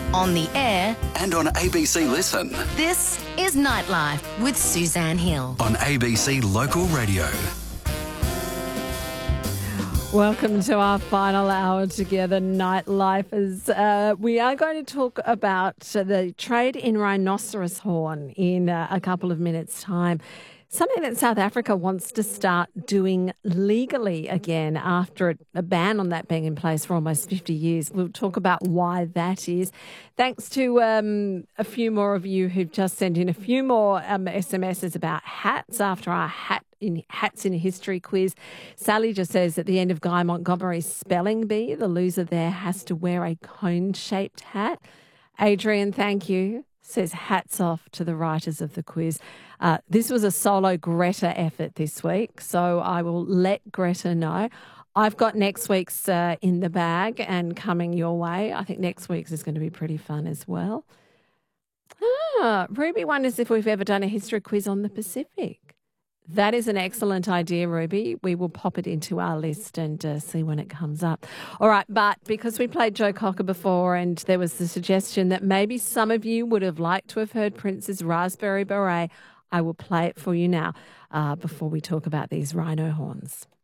on the air, and on ABC Listen. this is Nightlife with Suzanne Hill. On ABC Local Radio. Welcome to our final hour together, Nightlifers. We are going to talk about the trade in rhinoceros horn in a couple of minutes' time. Something that South Africa wants to start doing legally again after a ban on that being in place for almost 50 years. We'll talk about why that is. Thanks to a few more of you who've just sent in a few more SMSs about hats after our Hats in History quiz. Sally just says at the end of Guy Montgomery's spelling bee, the loser there has to wear a cone-shaped hat. Adrian, thank you. Says hats off to the writers of the quiz. This was a solo Greta effort this week, so I will let Greta know. I've got next week's in the bag and coming your way. I think next week's is going to be pretty fun as well. Ruby wonders if we've ever done a history quiz on the Pacific. That is an excellent idea, Ruby. We will pop it into our list and see when it comes up. All right, but because we played Joe Cocker before and there was the suggestion that maybe some of you would have liked to have heard Prince's Raspberry Beret, I will play it for you now before we talk about these rhino horns.